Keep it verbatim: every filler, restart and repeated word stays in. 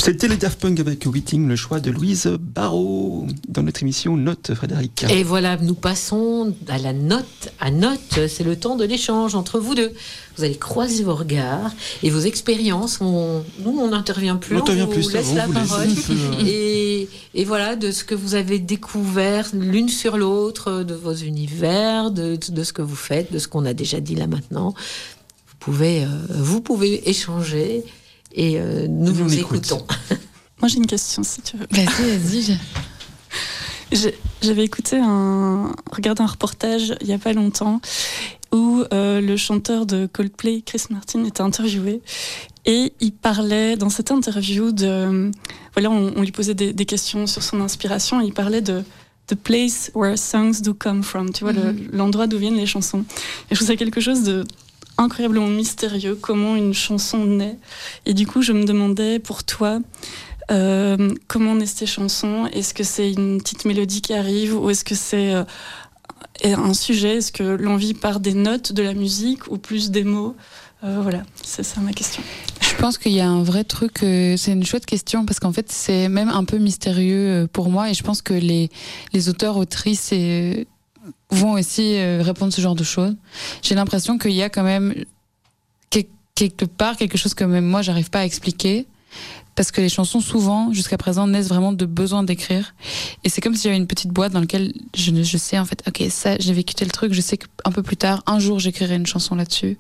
C'était les Daft Punk avec Waiting, le choix de Louise Barrault dans notre émission Note, Frédéric. Et voilà, nous passons à la note. À note, c'est le temps de l'échange entre vous deux. Vous allez croiser vos regards et vos expériences. On, nous, on n'intervient plus, on, on vous plus, laisse la parole. Et, et voilà, de ce que vous avez découvert l'une sur l'autre, de vos univers, de, de ce que vous faites, de ce qu'on a déjà dit là maintenant. Vous pouvez, euh, vous pouvez échanger. Et euh, nous vous écoutons. Moi j'ai une question si tu veux. Vas-y, vas-y. J'ai, j'avais écouté un, regardé un reportage il y a pas longtemps où euh, le chanteur de Coldplay, Chris Martin, était interviewé et il parlait dans cette interview de, voilà, on, on lui posait des, des questions sur son inspiration et il parlait de the place where songs do come from, tu vois, mm-hmm. le, l'endroit d'où viennent les chansons. Et je trouve ça quelque chose de incroyablement mystérieux, comment une chanson naît. Et du coup, je me demandais, pour toi, euh, comment naissent tes chansons ? Est-ce que c'est une petite mélodie qui arrive ou est-ce que c'est euh, un sujet ? Est-ce que l'envie part des notes de la musique ou plus des mots ? euh, Voilà, c'est ça ma question. Je pense qu'il y a un vrai truc, euh, c'est une chouette question parce qu'en fait, c'est même un peu mystérieux pour moi et je pense que les, les auteurs, autrices et vont aussi euh, répondre ce genre de choses. J'ai l'impression qu'il y a quand même que- quelque part quelque chose que même moi j'arrive pas à expliquer parce que les chansons souvent jusqu'à présent naissent vraiment de besoin d'écrire et c'est comme si j'avais une petite boîte dans laquelle je, je sais en fait ok ça j'ai vécu tel truc, je sais qu'un peu plus tard un jour j'écrirai une chanson là-dessus